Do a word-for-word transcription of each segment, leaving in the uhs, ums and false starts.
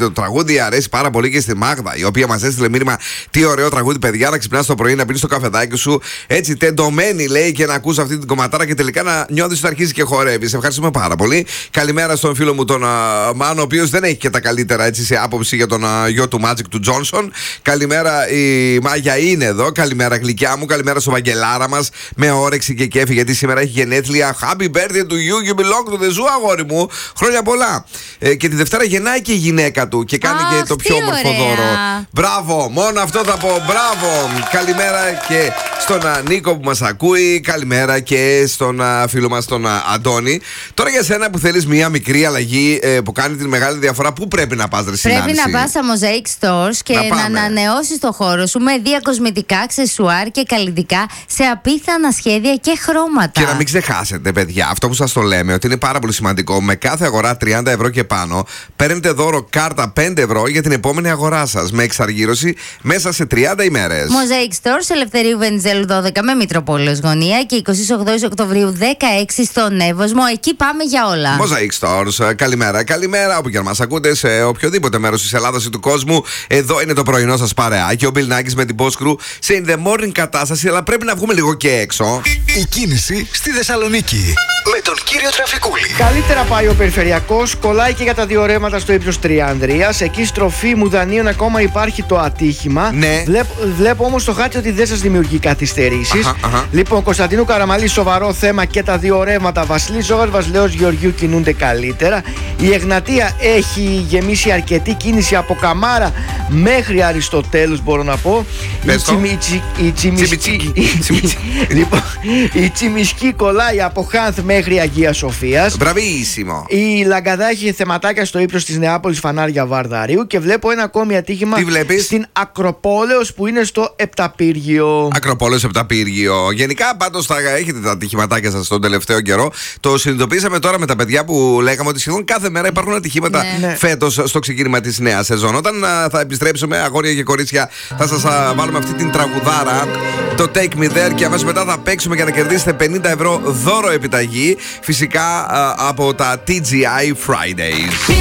το τραγούδι αρέσει πάρα πολύ και στη Μάγδα, η οποία μας έστειλε μήνυμα. Τι ωραίο τραγούδι, παιδιά, να ξυπνάς το πρωί, να πίνεις το καφεδάκι σου. Έτσι τεντωμένη, λέει, και να ακούς αυτή την κομματάρα και τελικά να νιώθεις ότι αρχίζει και χορεύεις. Ευχαριστούμε πάρα πολύ. Καλημέρα στον φίλο μου τον uh, Μάνο, ο οποίος δεν έχει και τα καλύτερα έτσι σε άποψη για τον uh, γιο του Magic του Τζόνσον. Καλημέρα, η Μάγια είναι εδώ. Καλημέρα, γλυκιά μου. Καλημέρα στο Βαγγελάρα μας με όρεξη και κέφι, γιατί σήμερα έχει γενέθλια. Happy birthday to you, you belong to the zoo, αγόρι μου. Χρόνια πολλά. Ε, και τη Δευτέρα γεννάει και η γυναίκα του και κάνει Αχ, και το πιο όμορφο δώρο. Μπράβο, μόνο αυτό θα πω. Μπράβο. Καλημέρα και στον uh, Νίκο που μας ακούει. Καλημέρα και στον uh, φίλο μας τον uh, Αντώνη. Τώρα για σένα που θέλεις μια μικρή αλλαγή ε, που κάνει τη μεγάλη διαφορά, πού πρέπει να πας, ρε Πρέπει συνάντηση? να πας στα Mosaic Stores και να, να ανανεώσεις το χώρο σου με διακοσμητικά, αξεσουάρ και καλλιτικά σε απίθανα σχέδια και χρώματα. Και να μην ξεχάσετε, παιδιά, αυτό που σας το λέμε, ότι είναι πάρα πολύ σημαντικό. Με κάθε αγορά τριάντα ευρώ και πάνω, παίρνετε δώρο κάρτα πέντε ευρώ για την επόμενη αγορά σας. Με εξαργύρωση μέσα σε τριάντα ημέρες. Mosaic Stores, Ελευθερίου Βενιζέλου δώδεκα με Μητροπόλεως γωνία και εικοστή όγδοη Οκτωβρίου δεκαέξι στον Εύωσμο. Εκεί πάμε για όλα. Mosaic Stores, καλημέρα, καλημέρα. Όπου και αν μας ακούτε, σε οποιοδήποτε μέρος της Ελλάδας ή του κόσμου, εδώ είναι το πρωινό σας παρεάκι. Ο Bill Nackis με την Boss Crew σε In The Morning κατάσταση, αλλά πρέπει να βγούμε λίγο και έξω. Η κίνηση στη Θεσσαλονίκη με τον κύριο Τραφικούλη. Καλύτερα πάει ο περιφερειακός, κολλάει και για τα δύο ρεύματα στο ύψος Τριανδρίας. Εκεί στροφή Μουδανίων ακόμα υπάρχει το ατύχημα. Ναι. Βλέπ, βλέπω όμως στο χάρτη ότι δεν σας δημιουργεί καθυστερήσεις. Αχα, αχα. Λοιπόν, Κωνσταντίνου Καραμαλή, σοβαρό θέμα και τα δύο ρεύματα. Βασιλής Ζώγας, Βασιλέως Γεωργίου κινούνται καλύτερα. Η Εγνατία έχει γεμίσει αρκετή κίνηση από Καμάρα μέχρι Αριστοτέλους, μπορώ να πω. Η, τσιμιτσι, η, τσιμισκή, λοιπόν, η Τσιμισκή κολλάει από Χάνθ μέχρι Αγία Σοφίας. Μπραβίσιμο. Η Λαγκαδά έχει θεματάκια στο ύψος της Νεάπολης, φανάρια Βαρδαρίου. Και βλέπω ένα ακόμη ατύχημα στην Ακροπόλεως που είναι στο Επταπύργιο. Ακροπόλεως, Επταπύργιο. Γενικά πάντως θα έχετε τα ατυχηματάκια σας τον τελευταίο καιρό. Το συνειδητοποίησαμε τώρα με τα παιδιά που λέγαμε ότι σχεδόν κάθε μέρα υπάρχουν ατυχήματα ναι. φέτος στο ξεκίνημα της νέας σεζόν. Όταν α, θα επιστρέψουμε, αγόρια και κορίτσια, θα σας α, βάλουμε αυτή την τραγουδάρα, το Take Me There, και αμέσως μετά θα παίξουμε για να κερδίσετε πενήντα ευρώ δώρο επιταγή. Φυσικά α, από τα τι τζι άι Fridays.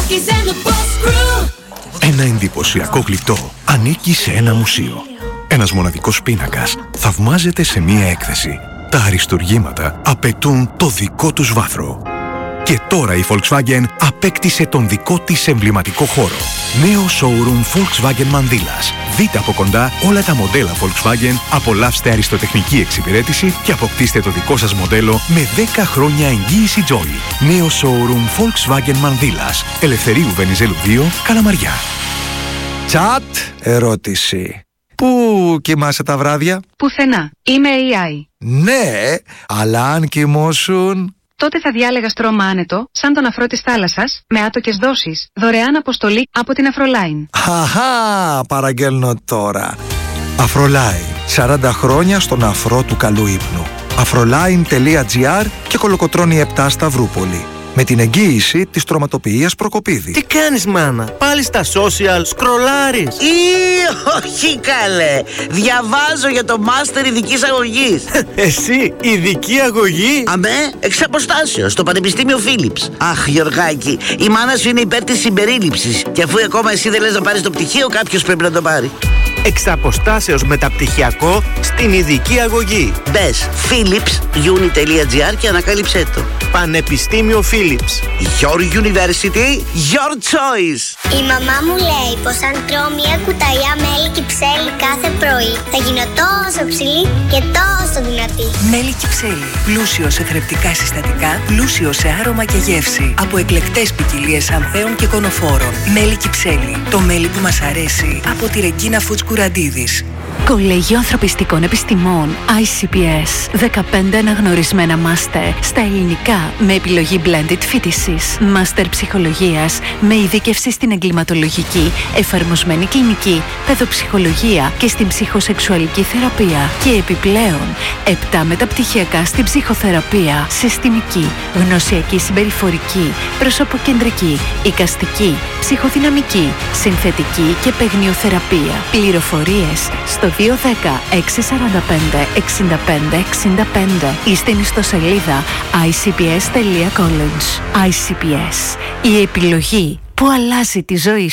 Ένα εντυπωσιακό γλυπτό ανήκει σε ένα μουσείο. Ένας μοναδικός πίνακας θαυμάζεται σε μία έκθεση. Τα αριστουργήματα απαιτούν το δικό τους βάθρο. Και τώρα η Volkswagen απέκτησε τον δικό της εμβληματικό χώρο. Νέο showroom Volkswagen Μανδύλας. Δείτε από κοντά όλα τα μοντέλα Volkswagen, απολαύστε αριστοτεχνική εξυπηρέτηση και αποκτήστε το δικό σας μοντέλο με δέκα χρόνια εγγύηση Joy. Νέο showroom Volkswagen Μανδύλας. Ελευθερίου Βενιζέλου δύο, Καλαμαριά. Τσατ, ερώτηση. Πού κοιμάσαι τα βράδια? Πουθενά. Είμαι έι άι. Ναι, αλλά αν κοιμώσουν... Τότε θα διάλεγα στρώμα άνετο, σαν τον αφρό της θάλασσας, με άτοκες δόσεις, δωρεάν αποστολή από την Αφρολάιν. Χαχά, παραγγέλνω τώρα. Αφρολάιν, σαράντα χρόνια στον αφρό του καλού ύπνου. αφρολάιν τελεία τζι άρ και Κολοκοτρώνη επτά Σταυρούπολη. Με την εγγύηση της τροματοποιίας Προκοπίδη. Τι κάνεις, μάνα? Πάλι στα social σκρολάρεις? Ή όχι, καλέ. Διαβάζω για το μάστερ ειδικής αγωγής. Εσύ, ειδική αγωγή? Αμέ, εξ αποστάσεως, στο Πανεπιστήμιο Φίλιπς. Αχ, Γιωργάκη, η μάνα σου είναι υπέρ της συμπερίληψης. Και αφού ακόμα εσύ δεν λες να πάρεις το πτυχίο, κάποιος πρέπει να το πάρει. Εξ αποστάσεως μεταπτυχιακό στην ειδική αγωγή. Μπες philips uni τελεία τζι άρ και ανακάλυψέ το. Πανεπιστήμιο Φίλιπς. Your university, your choice. Η μαμά μου λέει πως αν τρώω μία κουταλιά μέλι κυψέλη κάθε πρωί θα γίνω τόσο ψηλή και τόσο δυνατή. Μέλι κυψέλη. Πλούσιο σε θρεπτικά συστατικά, πλούσιο σε άρωμα και γεύση. Από εκλεκτές ποικιλίες ανθέων και κονοφόρων. Μέλι κυψέλη. Το μέλι που μας αρέσει. Από τη Ρεγκίνα Φουτς Κουραντίδης. Κολέγιο Ανθρωπιστικών Επιστημών άι σι πι ες. δεκαπέντε αναγνωρισμένα μάστερ στα ελληνικά με επιλογή blended φοιτησής. Μάστερ ψυχολογίας με ειδίκευση στην εγκληματολογική, εφαρμοσμένη κλινική, παιδοψυχολογία και στην ψυχοσεξουαλική θεραπεία. Και επιπλέον επτά μεταπτυχιακά στην ψυχοθεραπεία, συστημική, γνωσιακή συμπεριφορική, προσωποκεντρική, εικαστική, ψυχοδυναμική, συνθετική και παιγνιοθεραπεία. Πληροφορίες στο δύο ένα μηδέν έξι τέσσερα πέντε έξι πέντε έξι πέντε ή στην ιστοσελίδα άι σι πι ες τελεία college. άι σι πι ες. Η επιλογή που αλλάζει τη ζωή.